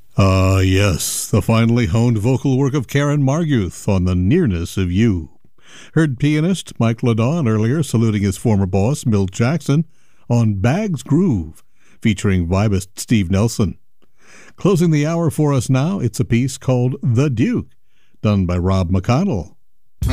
Yes, the finely honed vocal work of Karen Marguth on The Nearness of You. Heard pianist Mike LaDon earlier saluting his former boss, Milt Jackson, on Bag's Groove, featuring vibist Steve Nelson. Closing the hour for us now, it's a piece called The Duke, done by Rob McConnell.